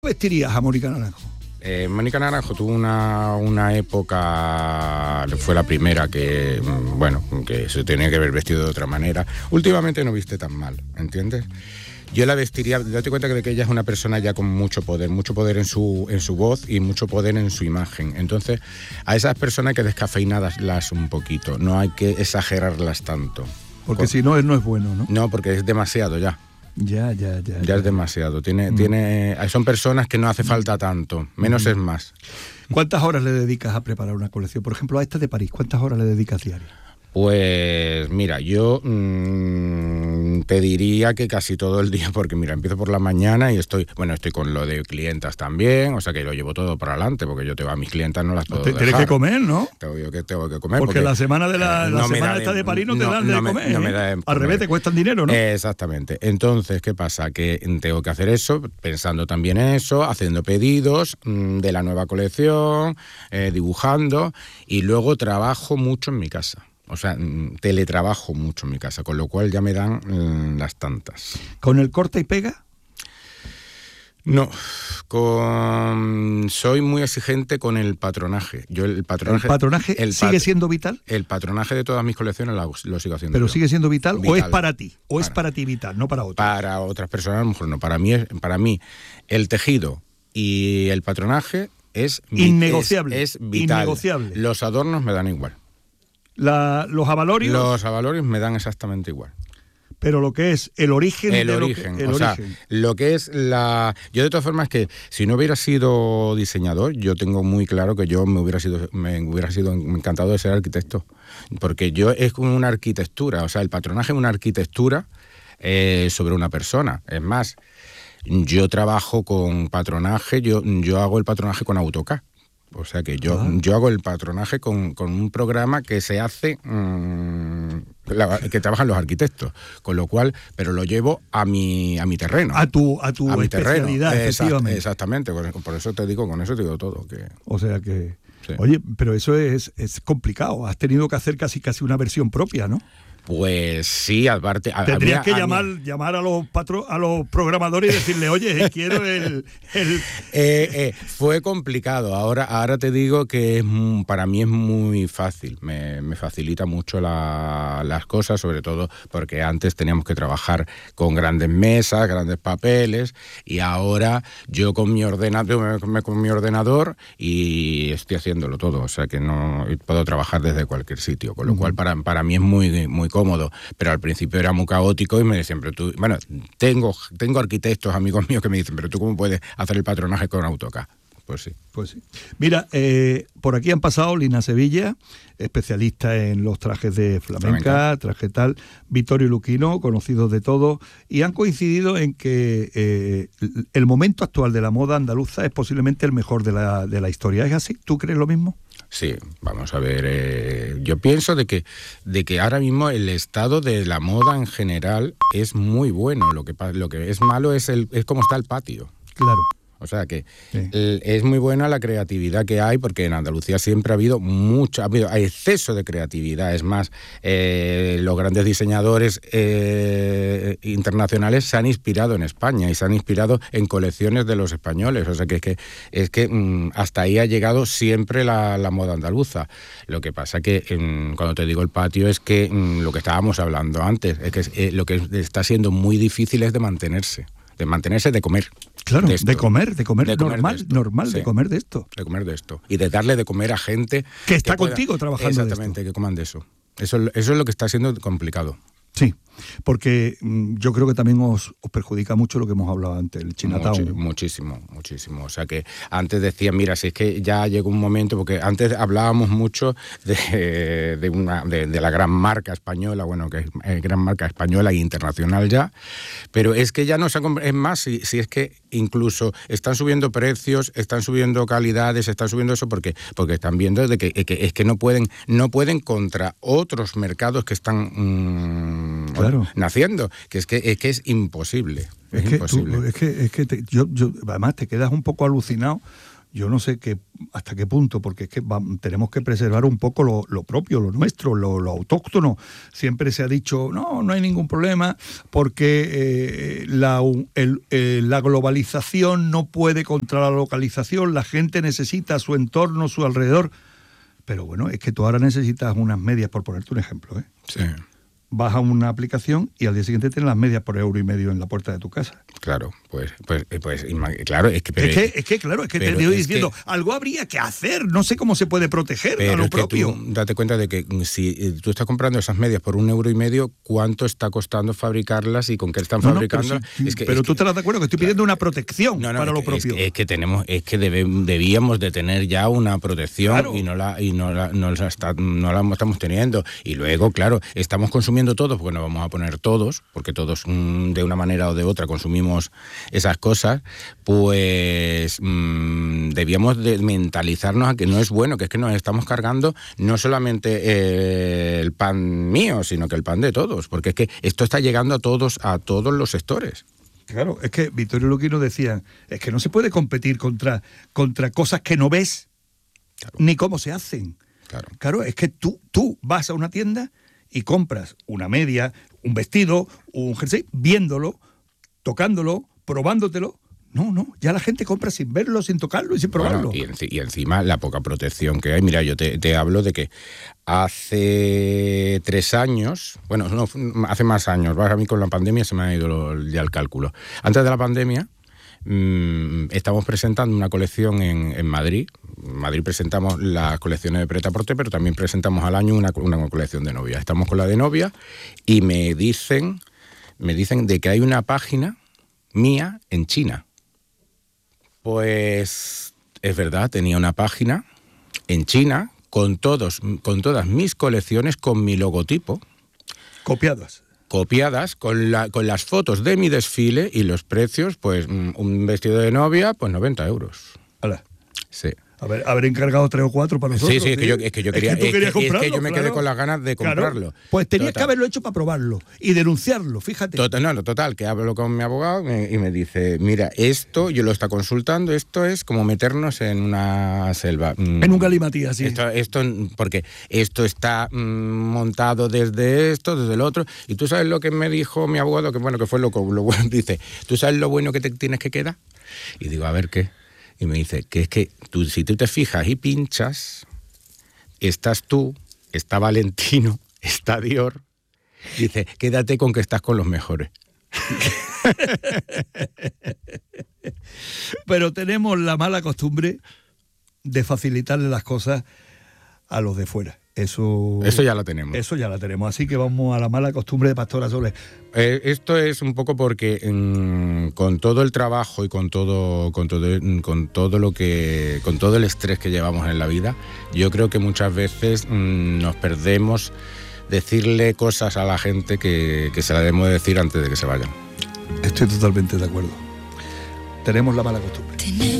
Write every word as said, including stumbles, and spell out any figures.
vestirías a Mónica Naranjo? Eh, Mónica Naranjo tuvo una, una época, fue la primera que, bueno, que se tenía que haber vestido de otra manera. Últimamente no viste tan mal, ¿entiendes? Yo la vestiría, date cuenta de que ella es una persona ya con mucho poder, mucho poder en su, en su voz y mucho poder en su imagen. Entonces, a esas personas hay que descafeinarlas un poquito, no hay que exagerarlas tanto. Porque si no, no es bueno, ¿no? No, porque es demasiado ya. Ya, ya, ya. Ya, ya. es demasiado. Tiene, mm. tiene, son personas que no hace falta tanto. Menos mm. es más. ¿Cuántas horas le dedicas a preparar una colección? Por ejemplo, a esta de París, ¿cuántas horas le dedicas diarias? Pues mira, yo mmm, te diría que casi todo el día, porque mira, empiezo por la mañana y estoy, bueno, estoy con lo de clientas también, o sea que lo llevo todo para adelante, porque yo tengo a mis clientas no las puedo dejar. Tienes que comer, ¿no? Tengo yo que tengo que comer. Porque, porque la semana de la, eh, la no semana de, esta de París no te no, dan de no comer. Me, no ¿eh? me da de Al comer. revés, te cuestan dinero, ¿no? Eh, exactamente. Entonces, ¿qué pasa? Que tengo que hacer eso, pensando también en eso, haciendo pedidos mmm, de la nueva colección, eh, dibujando, y luego trabajo mucho en mi casa. O sea, teletrabajo mucho en mi casa, con lo cual ya me dan mmm, las tantas. ¿Con el corta y pega? No, con soy muy exigente con el patronaje. Yo el patronaje, ¿El patronaje el sigue pat... siendo vital? El patronaje de todas mis colecciones lo, lo sigo haciendo. ¿Pero yo. sigue siendo vital, vital o es para ti? ¿O para, es para ti vital, no para otros? Para otras personas a lo mejor no. Para mí, es, para mí el tejido y el patronaje es innegociable. Es, es vital. Innegociable. Los adornos me dan igual. La, los avalorios. Los avalorios me dan exactamente igual. Pero lo que es el origen. El de origen. Lo que, el o origen. sea, lo que es la. Yo de todas formas que si no hubiera sido diseñador, yo tengo muy claro que yo me hubiera sido, me hubiera sido encantado de ser arquitecto. Porque yo es como una arquitectura. O sea, el patronaje es una arquitectura eh, sobre una persona. Es más, yo trabajo con patronaje, yo, yo hago el patronaje con AutoCAD. O sea que yo, ah. yo hago el patronaje con, con un programa que se hace, mmm, la, que trabajan los arquitectos, con lo cual, pero lo llevo a mi a mi terreno. A tu a tu a mi especialidad, terreno. efectivamente. Exactamente, por eso te digo, con eso te digo todo. Que... O sea que, sí. Oye, pero eso es, es complicado, has tenido que hacer casi casi una versión propia, ¿no? Pues sí, aparte... Tendrías a, que a llamar, mí... llamar a los patro, a los programadores y decirle, oye, quiero el... el... Eh, eh, fue complicado, ahora, ahora te digo que es, para mí es muy fácil, me, me facilita mucho la, las cosas, sobre todo porque antes teníamos que trabajar con grandes mesas, grandes papeles, y ahora yo con mi ordenador, con mi ordenador y estoy haciéndolo todo, o sea que no puedo trabajar desde cualquier sitio, con lo uh-huh. cual para, para mí es muy, muy cómodo, pero al principio era muy caótico y me decían, pero tú, bueno, tengo, tengo arquitectos, amigos míos que me dicen, pero tú cómo puedes hacer el patronaje con AutoCAD. Pues sí. Pues sí. Mira, eh, por aquí han pasado Lina Sevilla, especialista en los trajes de flamenca, flamenca. traje tal, Vittorio Luquino, conocidos de todos, y han coincidido en que eh, el momento actual de la moda andaluza es posiblemente el mejor de la, de la historia. ¿Es así? ¿Tú crees lo mismo? Sí, vamos a ver, eh, yo pienso de que, de que ahora mismo el estado de la moda en general es muy bueno, lo que, lo que es malo es, el, es cómo está el patio. Claro. O sea que sí. el, es muy buena la creatividad que hay, porque en Andalucía siempre ha habido mucha, ha habido hay exceso de creatividad. Es más, eh, los grandes diseñadores eh, internacionales se han inspirado en España y se han inspirado en colecciones de los españoles. O sea que es que, es que mmm, hasta ahí ha llegado siempre la, la moda andaluza. Lo que pasa que mmm, cuando te digo el patio es que mmm, lo que estábamos hablando antes, es que eh, lo que está siendo muy difícil es de mantenerse. De mantenerse, de comer. Claro, de, de comer, de comer, de comer normal, de normal, sí, de comer de esto. De comer de esto. Y de darle de comer a gente... Que está que pueda, contigo trabajando exactamente, de esto. que coman de eso. Eso. Eso es lo que está siendo complicado. Sí, porque mmm, yo creo que también os, os perjudica mucho lo que hemos hablado antes, el Chinatown. Muchi, muchísimo, muchísimo. O sea que antes decía, mira, si es que ya llegó un momento, porque antes hablábamos mucho de, de, una, de, de la gran marca española, bueno, que es gran marca española e internacional ya, pero es que ya no se ha... Es más, si, si es que incluso están subiendo precios, están subiendo calidades, están subiendo eso porque, porque están viendo de que, que es que no pueden, no pueden contra otros mercados que están... Mmm, Claro. naciendo, que es que es que es imposible. Es, es que imposible. Tú, es que, es que te, yo, yo, además te quedas un poco alucinado yo no sé qué, hasta qué punto, porque es que va, tenemos que preservar un poco lo, lo propio, lo nuestro, lo, lo autóctono. Siempre se ha dicho, no, no hay ningún problema, porque eh, la, el, eh, la globalización no puede contra la localización, la gente necesita su entorno, su alrededor. Pero bueno, es que tú ahora necesitas unas medias, por ponerte un ejemplo, ¿eh? Sí. Vas a una aplicación y al día siguiente tienes las medias por euro y medio en la puerta de tu casa. Claro, pues, pues, pues claro, es que... Pero, es, que es que, claro, es que te estoy diciendo, que, algo habría que hacer, no sé cómo se puede proteger pero a lo es propio. Que tú date cuenta de que si tú estás comprando esas medias por un euro y medio, ¿cuánto está costando fabricarlas y con qué están no, fabricando? No, pero sí, es que, pero es tú que, te das de acuerdo que estoy pidiendo claro, una protección no, no, para es lo que, propio. Es que, es que tenemos, es que debe, debíamos de tener ya una protección claro. y no la, y no la, no la, está, no la estamos teniendo. Y luego, claro, estamos consumiendo todo porque nos vamos a poner todos, porque todos mmm, de una manera o de otra consumimos esas cosas, pues mmm, debíamos de mentalizarnos a que no es bueno, que es que nos estamos cargando no solamente eh, el pan mío, sino que el pan de todos, porque es que esto está llegando a todos, a todos los sectores. Claro, es que Vittorio Luquino decía, es que no se puede competir contra, contra cosas que no ves, claro. ni cómo se hacen. Claro. Claro, es que tú, tú vas a una tienda y compras una media, un vestido, un jersey, viéndolo, tocándolo, probándotelo. No, no, ya la gente compra sin verlo, sin tocarlo y sin probarlo. Bueno, y, y encima la poca protección que hay. Mira, yo te, te hablo de que hace tres años, bueno, no, hace más años, a mí con la pandemia se me ha ido ya el cálculo. Antes de la pandemia, mmm, estamos presentando una colección en, en Madrid. En Madrid presentamos las colecciones de Pret-a-Porter, pero también presentamos al año una, una colección de novia. Estamos con la de novia y me dicen, me dicen de que hay una página mía en China. Pues es verdad, tenía una página en China con, todos, con todas mis colecciones, con mi logotipo. Copiadas. Copiadas, con, la, con las fotos de mi desfile y los precios, pues un vestido de novia, pues noventa euros. Hola. Sí. A ver, haber encargado tres o cuatro para nosotros. Sí, sí, es que yo, es que yo quería, es que, tú querías es que, comprarlo, es que yo me claro. quedé con las ganas de comprarlo. Claro. Pues tenías total. que haberlo hecho para probarlo y denunciarlo, fíjate. Total, no, total, que hablo con mi abogado y me, y me dice, mira, esto, yo lo está consultando, esto es como meternos en una selva. En un galimatías, sí. Esto, esto, porque esto está mmm, montado desde esto, desde el otro, y tú sabes lo que me dijo mi abogado, que bueno, que fue lo, lo bueno, dice, ¿tú sabes lo bueno que te tienes que quedar? Y digo, a ver, ¿qué? Y me dice que es que tú, si tú te fijas y pinchas, estás tú, está Valentino, está Dior. Dice, quédate con que estás con los mejores. Pero tenemos la mala costumbre de facilitarle las cosas a los de fuera. Eso, eso ya lo tenemos. Eso ya la tenemos. Así que vamos a la mala costumbre de Pastora Soler. Eh, esto es un poco porque mmm, con todo el trabajo y con todo, con todo, con todo lo que, con todo el estrés que llevamos en la vida, yo creo que muchas veces mmm, nos perdemos decirle cosas a la gente que, que se las debemos decir antes de que se vayan. Estoy totalmente de acuerdo. Tenemos la mala costumbre.